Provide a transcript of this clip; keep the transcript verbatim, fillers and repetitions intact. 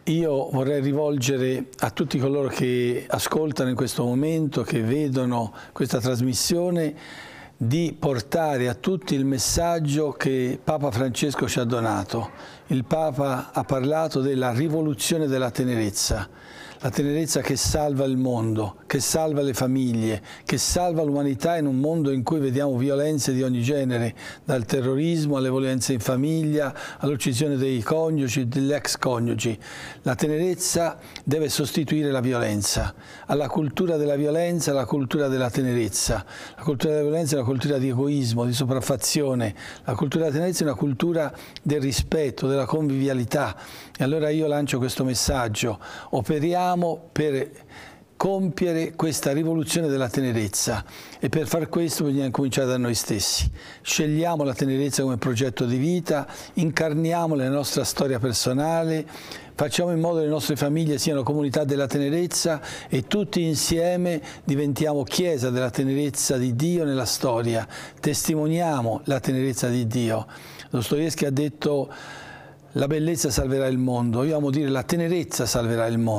Io vorrei rivolgere a tutti coloro che ascoltano in questo momento, che vedono questa trasmissione, di portare a tutti il messaggio che Papa Francesco ci ha donato. Il Papa ha parlato della rivoluzione della tenerezza, la tenerezza che salva il mondo, che salva le famiglie, che salva l'umanità in un mondo in cui vediamo violenze di ogni genere, dal terrorismo alle violenze in famiglia, all'uccisione dei coniugi, degli ex coniugi. La tenerezza deve sostituire la violenza. Alla cultura della violenza, alla cultura della tenerezza. La cultura della violenza è una cultura di egoismo, di sopraffazione. La cultura della tenerezza è una cultura del rispetto, della convivialità. E allora io lancio questo messaggio: operiamo per compiere questa rivoluzione della tenerezza, e per far questo bisogna cominciare da noi stessi. Scegliamo la tenerezza come progetto di vita, incarniamo la nostra storia personale, facciamo in modo che le nostre famiglie siano comunità della tenerezza e tutti insieme diventiamo chiesa della tenerezza di Dio nella storia, testimoniamo la tenerezza di Dio. Dostoevskij ha detto: la bellezza salverà il mondo. Io amo dire la tenerezza salverà il mondo.